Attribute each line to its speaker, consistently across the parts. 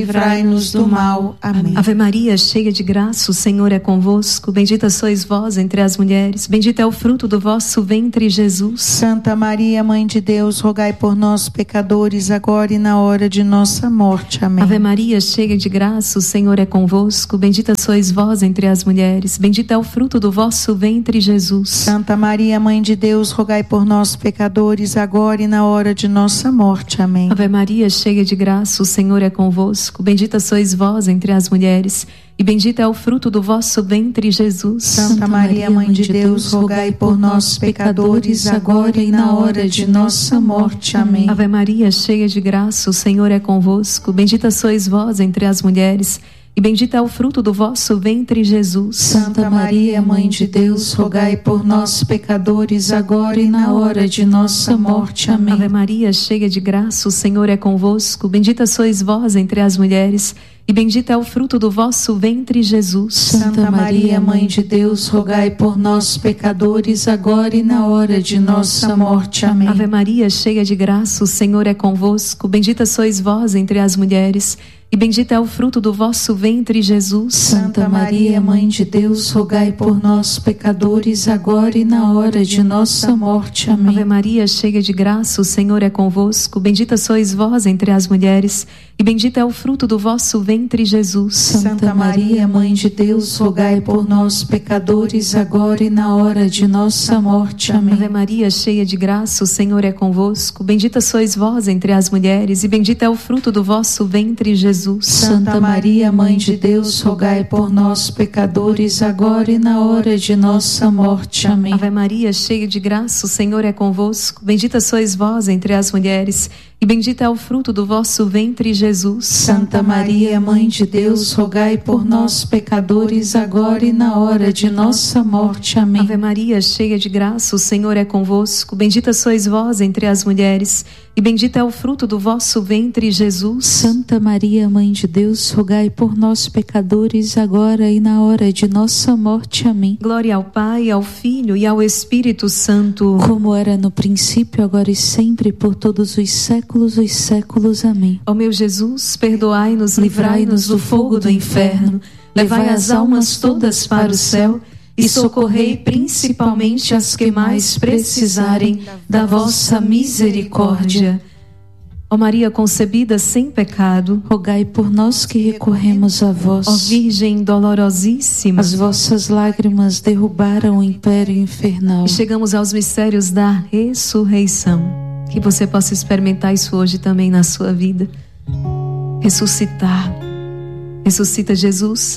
Speaker 1: livrai-nos do mal. Amém.
Speaker 2: Ave Maria, cheia de graça, o Senhor é convosco. Bendita sois vós entre as mulheres. Bendito é o fruto do vosso ventre, Jesus.
Speaker 1: Santa Maria, Mãe de Deus, rogai por nós, pecadores, agora e na hora de nossa morte. Amém.
Speaker 2: Ave Maria, cheia de graça, o Senhor é convosco. Bendita sois vós entre as mulheres. Bendito é o fruto do vosso ventre, Jesus.
Speaker 1: Santa Maria, Mãe de Deus, rogai por nós, pecadores, agora e na hora de nossa morte. Amém.
Speaker 2: Ave Maria, cheia de graça, o Senhor é convosco. Bendita sois vós entre as mulheres, e bendito é o fruto do vosso ventre, Jesus.
Speaker 1: Santa Maria, Mãe de Deus, rogai por nós, pecadores, agora e na hora de nossa morte. Amém.
Speaker 2: Ave Maria, cheia de graça, o Senhor é convosco. Bendita sois vós entre as mulheres, e bendito é o fruto do vosso ventre, Jesus.
Speaker 1: Santa Maria, Mãe de Deus, rogai por nós, pecadores, agora e na hora de nossa morte. Amém.
Speaker 2: Ave Maria, cheia de graça, o Senhor é convosco. Bendita sois vós entre as mulheres, e bendito é o fruto do vosso ventre, Jesus.
Speaker 1: Santa Maria, Mãe de Deus, rogai por nós, pecadores, agora e na hora de nossa morte. Amém.
Speaker 2: Ave Maria, cheia de graça, o Senhor é convosco. Bendita sois vós entre as mulheres, e bendito é o fruto do vosso ventre, Jesus.
Speaker 1: Santa Maria, Mãe de Deus, rogai por nós, pecadores, agora e na hora de nossa morte. Amém.
Speaker 2: Ave Maria, cheia de graça, o Senhor é convosco. Bendita sois vós entre as mulheres, e bendito é o fruto do vosso ventre, Jesus.
Speaker 1: Santa Maria, Mãe de Deus, rogai por nós, pecadores, agora e na hora de nossa morte. Amém.
Speaker 2: Ave Maria, cheia de graça, o Senhor é convosco. Bendita sois vós entre as mulheres, e bendito é o fruto do vosso ventre, Jesus.
Speaker 1: Santa Maria, Mãe de Deus, rogai por nós, pecadores, agora e na hora de nossa morte. Amém.
Speaker 2: Ave Maria, cheia de graça, o Senhor é convosco. Bendita sois vós entre as mulheres, e bendito é o fruto do vosso ventre, Jesus.
Speaker 1: Santa Maria, Mãe de Deus, rogai por nós, pecadores, agora e na hora de nossa morte. Amém.
Speaker 2: Ave Maria, cheia de graça, o Senhor é convosco. Bendita sois vós entre as mulheres, e bendito é o fruto do vosso ventre, Jesus.
Speaker 1: Santa Maria, Mãe de Deus, rogai por nós, pecadores, agora e na hora de nossa morte. Amém.
Speaker 2: Glória ao Pai, ao Filho e ao Espírito Santo,
Speaker 1: como era no princípio, agora e sempre, por todos os séculos dos séculos. Amém.
Speaker 2: Ó meu Jesus, perdoai-nos, livrai-nos do fogo do inferno, levai as almas todas para o céu e socorrei principalmente as que mais precisarem da vossa misericórdia. Ó Maria concebida sem pecado,
Speaker 1: rogai por nós que recorremos a vós.
Speaker 2: Ó Virgem dolorosíssima,
Speaker 1: as vossas lágrimas derrubaram o império infernal.
Speaker 2: E chegamos aos mistérios da ressurreição. Que você possa experimentar isso hoje também na sua vida. Ressuscitar. Ressuscita Jesus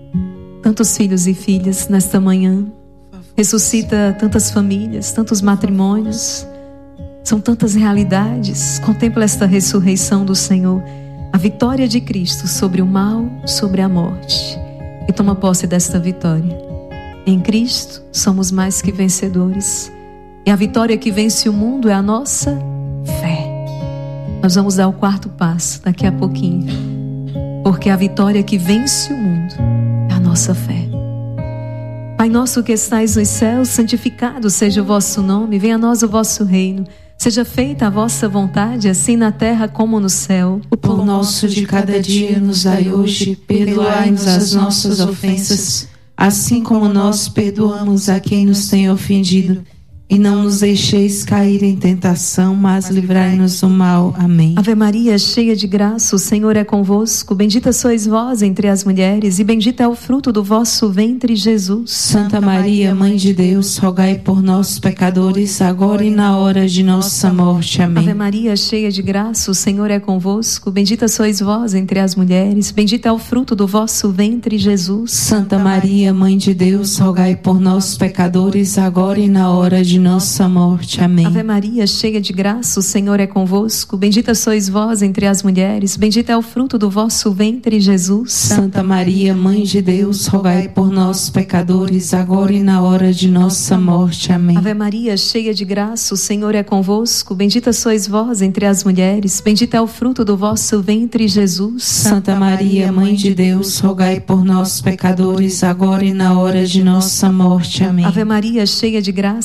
Speaker 2: tantos filhos e filhas nesta manhã. Ressuscita tantas famílias, tantos matrimônios. São tantas realidades. Contempla esta ressurreição do Senhor, a vitória de Cristo sobre o mal, sobre a morte. E toma posse desta vitória. Em Cristo somos mais que vencedores. E a vitória que vence o mundo é a nossa fé. Nós vamos dar o quarto passo daqui a pouquinho. Porque a vitória que vence o mundo é a nossa fé. Pai nosso que estais nos céus, santificado seja o vosso nome. Venha a nós o vosso reino. Seja feita a vossa vontade, assim na terra como no céu.
Speaker 1: O pão nosso de cada dia nos dai hoje. Perdoai-nos as nossas ofensas, assim como nós perdoamos a quem nos tem ofendido. E não nos deixeis cair em tentação, mas livrai-nos do mal. Amém.
Speaker 2: Ave Maria, cheia de graça, o Senhor é convosco. Bendita sois vós entre as mulheres, e bendito é o fruto do vosso ventre, Jesus.
Speaker 1: Santa Maria, Mãe de Deus, rogai por nós, pecadores, agora e na hora de nossa morte. Amém.
Speaker 2: Ave Maria, cheia de graça, o Senhor é convosco. Bendita sois vós entre as mulheres, bendito é o fruto do vosso ventre, Jesus.
Speaker 1: Santa Maria, Mãe de Deus, rogai por nós, pecadores, agora e na hora de nossa morte. Amém.
Speaker 2: Ave Maria, cheia de graça, o Senhor é convosco. Bendita sois vós entre as mulheres, bendito é o fruto do vosso ventre, Jesus.
Speaker 1: Santa Maria, Mãe de Deus, rogai por nós, pecadores, agora e na hora de nossa morte. Amém.
Speaker 2: Ave Maria, cheia de graça, o Senhor é convosco. Bendita sois vós entre as mulheres, bendito é o fruto do vosso ventre, Jesus.
Speaker 1: Santa Maria, Mãe de Deus, rogai por nós, pecadores, agora e na hora de nossa morte. Amém.
Speaker 2: Ave Maria, cheia de graça, o Senhor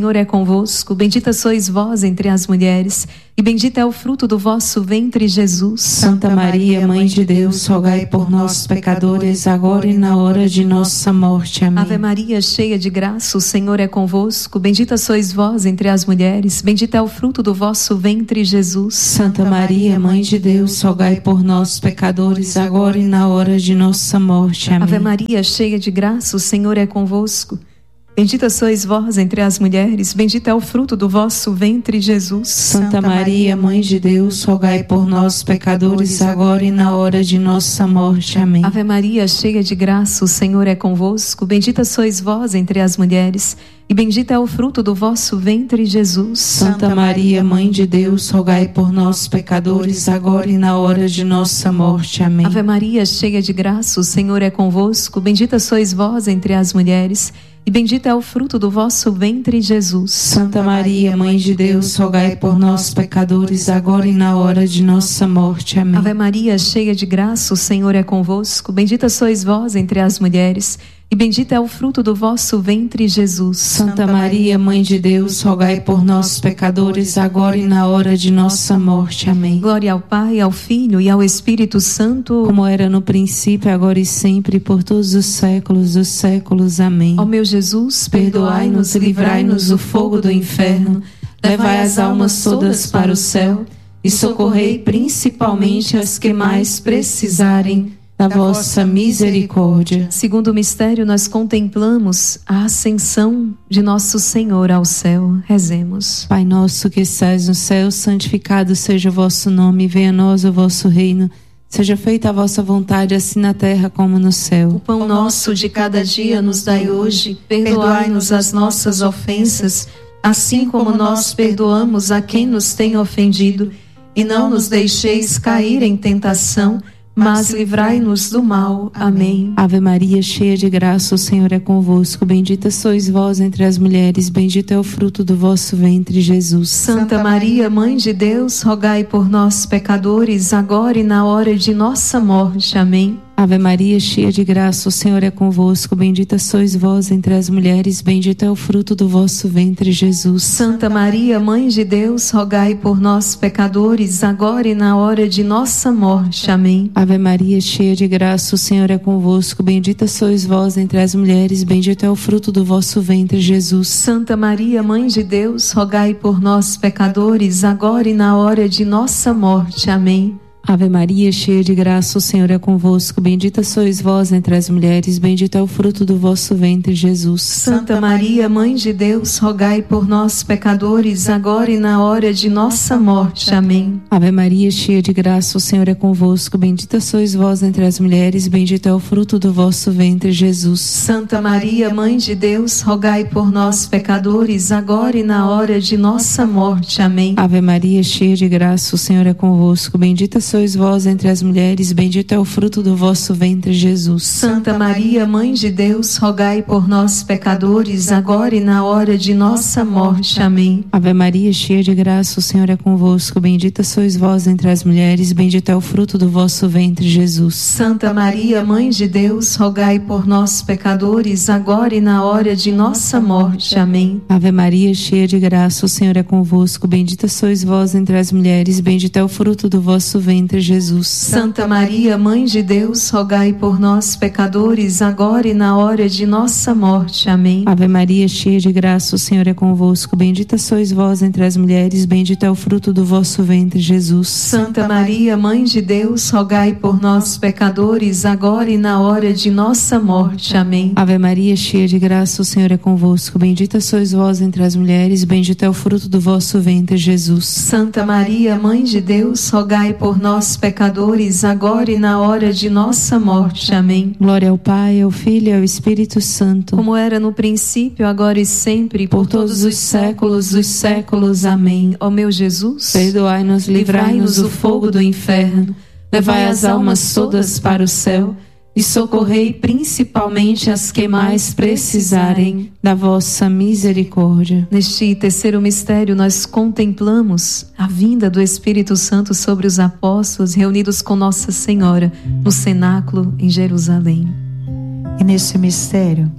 Speaker 2: Senhor é convosco. Bendita sois vós entre as mulheres, e bendito é o fruto do vosso ventre, Jesus.
Speaker 1: Santa Maria, Mãe de Deus, rogai por nós, pecadores, agora e na hora de nossa morte. Amém.
Speaker 2: Ave Maria, cheia de graça, o Senhor é convosco. Bendita sois vós entre as mulheres, bendito é o fruto do vosso ventre, Jesus.
Speaker 1: Santa Maria, Mãe de Deus, rogai por nós, pecadores, agora e na hora de nossa morte. Amém.
Speaker 2: Ave Maria, cheia de graça, o Senhor é convosco. Bendita sois vós entre as mulheres, bendito é o fruto do vosso ventre, Jesus.
Speaker 1: Santa Maria, Mãe de Deus, rogai por nós, pecadores, agora e na hora de nossa morte. Amém.
Speaker 2: Ave Maria, cheia de graça, o Senhor é convosco. Bendita sois vós entre as mulheres, e bendito é o fruto do vosso ventre, Jesus.
Speaker 1: Santa Maria, Mãe de Deus, rogai por nós, pecadores, agora e na hora de nossa morte. Amém.
Speaker 2: Ave Maria, cheia de graça, o Senhor é convosco. Bendita sois vós entre as mulheres, e bendito é o fruto do vosso ventre, Jesus.
Speaker 1: Santa Maria, Mãe de Deus, rogai por nós, pecadores, agora e na hora de nossa morte. Amém.
Speaker 2: Ave Maria, cheia de graça, o Senhor é convosco. Bendita sois vós entre as mulheres, e bendito é o fruto do vosso ventre, Jesus.
Speaker 1: Santa Maria, Mãe de Deus, rogai por nós, pecadores, agora e na hora de nossa morte. Amém.
Speaker 2: Glória ao Pai, ao Filho e ao Espírito Santo,
Speaker 1: como era no princípio, agora e sempre, por todos os séculos dos séculos. Amém.
Speaker 2: Ó meu Jesus,
Speaker 1: perdoai-nos e livrai-nos do fogo do inferno, levai as almas todas para o céu e socorrei principalmente as que mais precisarem da vossa misericórdia.
Speaker 2: Segundo mistério, nós contemplamos a ascensão de nosso Senhor ao céu. Rezemos.
Speaker 1: Pai nosso que estais no céu, santificado seja o vosso nome, venha a nós o vosso reino. Seja feita a vossa vontade, assim na terra como no céu.
Speaker 2: O pão nosso de cada dia nos dai hoje. Perdoai-nos as nossas ofensas, assim como nós perdoamos a quem nos tem ofendido. E não nos deixeis cair em tentação, mas livrai-nos do mal. Amém.
Speaker 1: Ave Maria, cheia de graça, o Senhor é convosco. Bendita sois vós entre as mulheres, bendito é o fruto do vosso ventre, Jesus.
Speaker 2: Santa Maria, Mãe de Deus, rogai por nós, pecadores, agora e na hora de nossa morte. Amém.
Speaker 1: Ave Maria, cheia de graça, o Senhor é convosco. Bendita sois vós entre as mulheres, bendito é o fruto do vosso ventre, Jesus.
Speaker 2: Santa Maria, Mãe de Deus, rogai por nós, pecadores, agora e na hora de nossa morte. Amém.
Speaker 1: Ave Maria, cheia de graça, o Senhor é convosco. Bendita sois vós entre as mulheres, bendito é o fruto do vosso ventre, Jesus.
Speaker 2: Santa Maria, Mãe de Deus, rogai por nós, pecadores, agora e na hora de nossa morte. Amém.
Speaker 1: Ave Maria, cheia de graça, o Senhor é convosco. Bendita sois vós entre as mulheres, bendito é o fruto do vosso ventre, Jesus.
Speaker 2: Santa Maria, Mãe de Deus, rogai por nós, pecadores, agora e na hora de nossa morte. Amém.
Speaker 1: Ave Maria, cheia de graça, o Senhor é convosco. Bendita sois vós entre as mulheres, bendito é o fruto do vosso ventre, Jesus.
Speaker 2: Santa Maria, Mãe de Deus, rogai por nós, pecadores, agora e na hora de nossa morte. Amém.
Speaker 1: Ave Maria, cheia de graça, o Senhor é convosco. Bendita sois vós entre as mulheres, bendito é o fruto do vosso ventre, Jesus.
Speaker 2: Santa Maria, Mãe de Deus, rogai por nós, pecadores, agora e na hora de nossa morte. Amém.
Speaker 1: Ave Maria, cheia de graça, o Senhor é convosco. Bendita sois vós entre as mulheres, bendito é o fruto do vosso ventre, Jesus.
Speaker 2: Santa Maria, Mãe de Deus, rogai por nós, pecadores, agora e na hora de nossa morte. Amém.
Speaker 1: Ave Maria, cheia de graça, o Senhor é convosco. Bendita sois vós entre as mulheres, bendito é o fruto do vosso ventre, Jesus.
Speaker 2: Santa Maria, Mãe de Deus, rogai por nós, pecadores, agora e na hora de nossa morte. Amém.
Speaker 1: Ave Maria, cheia de graça, o Senhor é convosco. Bendita sois vós entre as mulheres, bendito é o fruto do vosso ventre, Jesus.
Speaker 2: Santa Maria, Mãe de Deus, rogai por nós, pecadores, agora e na hora de nossa morte. Amém.
Speaker 1: Ave Maria, cheia de graça, o Senhor é convosco. Bendita sois vós entre as mulheres, bendito é o fruto do vosso ventre, Jesus.
Speaker 2: Santa Maria, Mãe de Deus, rogai por nós, pecadores, agora e na hora de nossa morte. Amém.
Speaker 1: Glória ao Pai, ao Filho e ao Espírito Santo,
Speaker 2: como era no princípio, agora e sempre, por todos os séculos dos séculos. Amém. Ó meu Jesus,
Speaker 1: perdoai-nos, livrai-nos do fogo do inferno, levai as almas todas para o céu e socorrei principalmente as que mais precisarem da vossa misericórdia.
Speaker 2: Neste terceiro mistério, nós contemplamos a vinda do Espírito Santo sobre os apóstolos reunidos com Nossa Senhora no cenáculo em Jerusalém.
Speaker 3: E nesse mistério,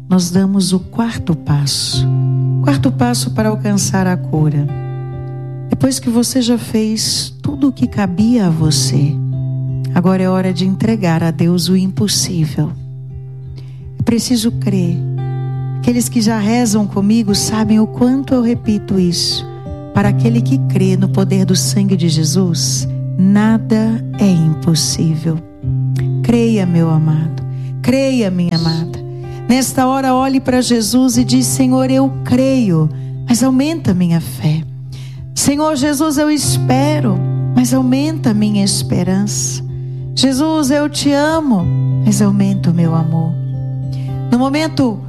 Speaker 1: nós damos o quarto passo. Quarto passo para alcançar a cura. Depois que você já fez tudo o que cabia a você, agora é hora de entregar a Deus o impossível. É preciso crer. Aqueles que já rezam comigo sabem o quanto eu repito isso. Para aquele que crê no poder do sangue de Jesus, nada é impossível. Creia, meu amado. Creia, minha amada. Nesta hora, olhe para Jesus e diz: Senhor, eu creio, mas aumenta a minha fé. Senhor Jesus, eu espero, mas aumenta a minha esperança. Jesus, eu te amo, mas aumenta o meu amor. No momento,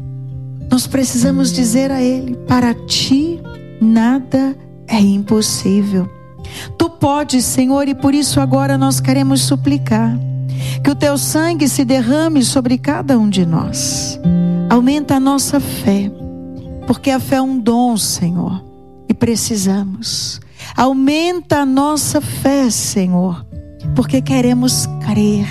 Speaker 1: nós precisamos dizer a Ele: para ti nada é impossível. Tu podes, Senhor, e por isso agora nós queremos suplicar que o teu sangue se derrame sobre cada um de nós. Aumenta a nossa fé, porque a fé é um dom, Senhor, e precisamos. Aumenta a nossa fé, Senhor, porque queremos crer.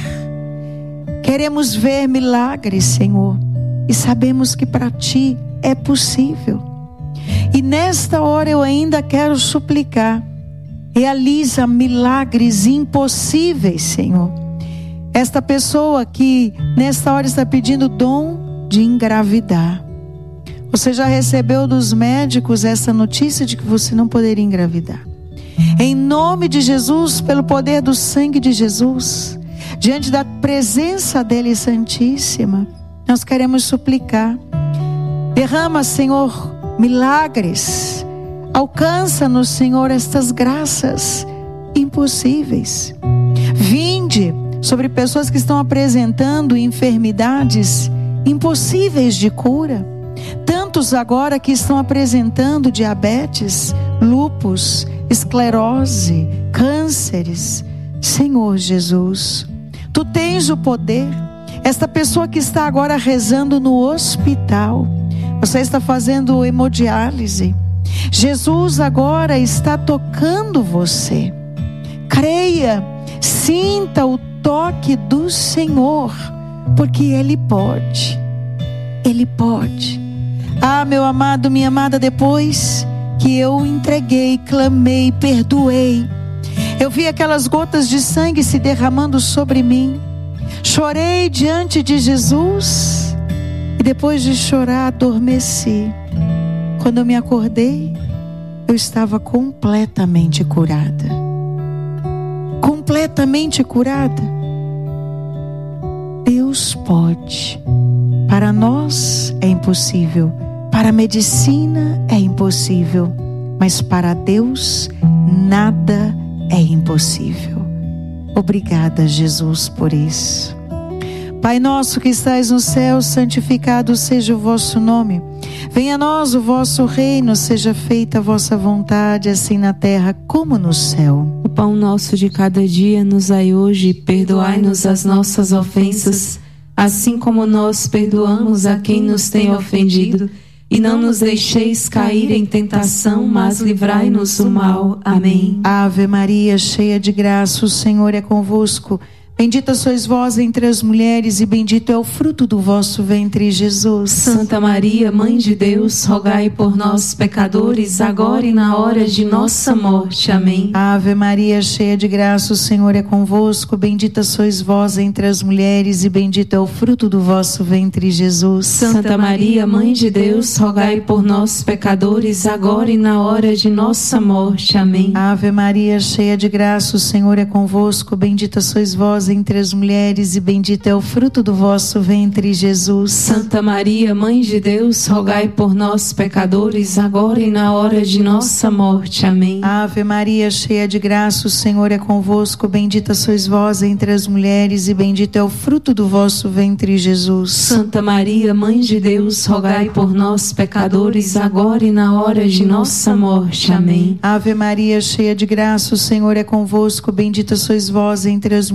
Speaker 1: Queremos ver milagres, Senhor, e sabemos que para ti é possível. E nesta hora eu ainda quero suplicar: realiza milagres impossíveis, Senhor. Esta pessoa que nesta hora está pedindo dom de engravidar. Você já recebeu dos médicos essa notícia de que você não poderia engravidar. Em nome de Jesus, pelo poder do sangue de Jesus, diante da presença dele santíssima, nós queremos suplicar: derrama, Senhor, milagres. Alcança-nos, Senhor, estas graças impossíveis. Vinde sobre pessoas que estão apresentando enfermidades impossíveis de cura. Tantos agora que estão apresentando diabetes, lúpus, esclerose, cânceres. Senhor Jesus, tu tens o poder. Esta pessoa que está agora rezando no hospital, você está fazendo hemodiálise. Jesus agora está tocando você. Creia, sinta o toque do Senhor, porque Ele pode. Ele pode. Ah, meu amado, minha amada, depois que eu entreguei, clamei, perdoei, eu vi aquelas gotas de sangue se derramando sobre mim. Chorei diante de Jesus e depois de chorar adormeci. Quando eu me acordei, eu estava completamente curada. Completamente curada. Deus pode. Para nós é impossível. Para a medicina é impossível. Mas para Deus nada é impossível. Obrigada, Jesus, por isso. Pai nosso que estais no céu, santificado seja o vosso nome. Venha a nós o vosso reino, seja feita a vossa vontade, assim na terra como no céu.
Speaker 2: O pão nosso de cada dia nos dai hoje, perdoai-nos as nossas ofensas, assim como nós perdoamos a quem nos tem ofendido. E não nos deixeis cair em tentação, mas livrai-nos do mal. Amém.
Speaker 1: Ave Maria, cheia de graça, o Senhor é convosco. Bendita sois vós entre as mulheres e bendito é o fruto do vosso ventre, Jesus.
Speaker 2: Santa Maria, Mãe de Deus, rogai por nós, pecadores, agora e na hora de nossa morte. Amém.
Speaker 1: Ave Maria, cheia de graça, o Senhor é convosco. Bendita sois vós entre as mulheres e bendito é o fruto do vosso ventre, Jesus.
Speaker 2: Santa Maria, Mãe de Deus, rogai por nós, pecadores, agora e na hora de nossa morte. Amém.
Speaker 1: Ave Maria, cheia de graça, o Senhor é convosco. Bendita sois vós entre as mulheres e bendito é o fruto do vosso ventre, Jesus.
Speaker 2: Santa Maria, Mãe de Deus, rogai por nós, pecadores, agora e na hora de nossa morte. Amém.
Speaker 1: Ave Maria, cheia de graça, o Senhor é convosco. Bendita sois vós entre as mulheres e bendito é o fruto do vosso ventre, Jesus.
Speaker 2: Santa Maria, Mãe de Deus, rogai por nós, pecadores, agora e na hora de nossa morte. Amém.
Speaker 1: Ave Maria, cheia de graça, o Senhor é convosco. Bendita sois vós entre as mulheres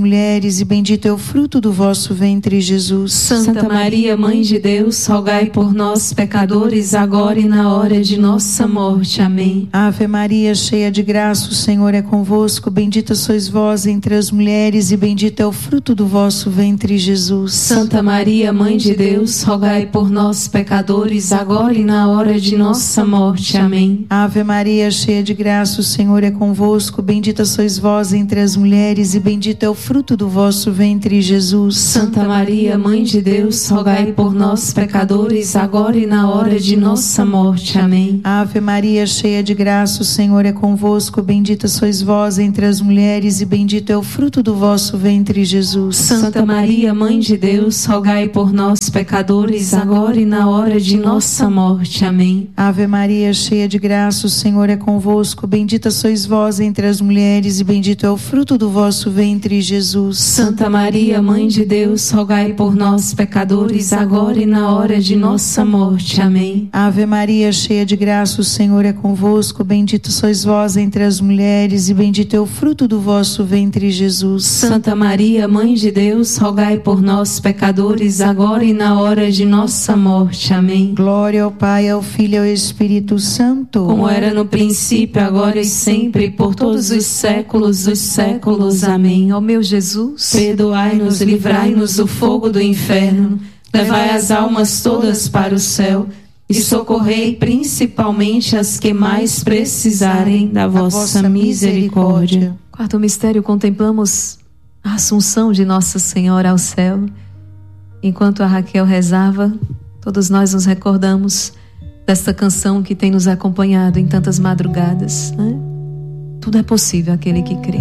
Speaker 1: mulheres, e bendito é o fruto do vosso ventre, Jesus.
Speaker 2: Santa Maria, Mãe de Deus, rogai por nós, pecadores, agora e na hora de nossa morte. Amém.
Speaker 1: Ave Maria, cheia de graça, o Senhor é convosco. Bendita sois vós entre as mulheres, e bendito é o fruto do vosso ventre, Jesus.
Speaker 2: Santa Maria, Mãe de Deus, rogai por nós, pecadores, agora e na hora de nossa morte. Amém.
Speaker 1: Ave Maria, cheia de graça, o Senhor é convosco. Bendita sois vós entre as mulheres, e bendito é o fruto do vosso ventre, Jesus.
Speaker 2: Santa Maria, Mãe de Deus, rogai por nós, pecadores, agora e na hora de nossa morte. Amém.
Speaker 1: Ave Maria, cheia de graça, o Senhor é convosco. Bendita sois vós entre as mulheres, e bendito é o fruto do vosso ventre, Jesus.
Speaker 2: Santa Maria, Mãe de Deus, rogai por nós, pecadores, agora e na hora de nossa morte. Amém.
Speaker 1: Ave Maria, cheia de graça, o Senhor é convosco. Bendita sois vós entre as mulheres, e bendito é o fruto do vosso ventre, Jesus.
Speaker 2: Santa Maria, Mãe de Deus, rogai por nós, pecadores, agora e na hora de nossa morte. Amém.
Speaker 1: Ave Maria, cheia de graça, o Senhor é convosco. Bendito sois vós entre as mulheres, e bendito é o fruto do vosso ventre, Jesus.
Speaker 2: Santa Maria, Mãe de Deus, rogai por nós, pecadores, agora e na hora de nossa morte. Amém.
Speaker 1: Glória ao Pai, ao Filho e ao Espírito Santo,
Speaker 2: como era no princípio, agora e sempre, por todos os séculos dos séculos. Amém. Ó meu Jesus, perdoai-nos, livrai-nos do fogo do inferno, levai as almas todas para o céu e socorrei principalmente as que mais precisarem da vossa misericórdia. Quarto mistério, contemplamos a assunção de Nossa Senhora ao céu. Enquanto a Raquel rezava, todos nós nos recordamos desta canção que tem nos acompanhado em tantas madrugadas, né? Tudo é possível àquele que crê.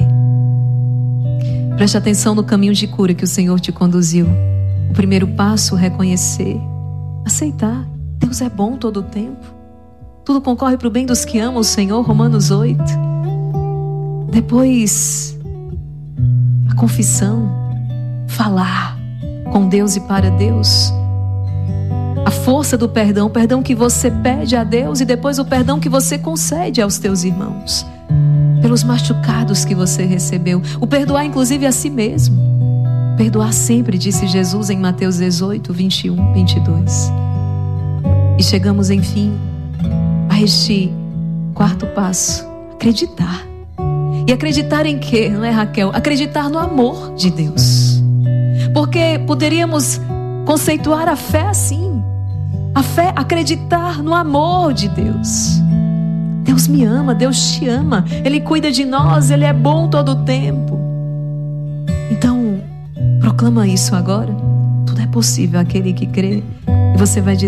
Speaker 2: Preste atenção no caminho de cura que o Senhor te conduziu. O primeiro passo, reconhecer, aceitar. Deus é bom todo o tempo. Tudo concorre para o bem dos que amam o Senhor, Romanos 8. Depois, a confissão, falar com Deus e para Deus. A força do perdão, o perdão que você pede a Deus e depois o perdão que você concede aos teus irmãos. Pelos machucados que você recebeu. O perdoar inclusive a si mesmo. Perdoar sempre, disse Jesus em Mateus 18, 21, 22. E chegamos, enfim, a este quarto passo. Acreditar. E acreditar em quê, não é, Raquel? Acreditar no amor de Deus. Porque poderíamos conceituar a fé assim. A fé, acreditar no amor de Deus. Deus me ama, Deus te ama. Ele cuida de nós, Ele é bom todo o tempo. Então, proclama isso agora. Tudo é possível àquele que crê. E você vai dizer: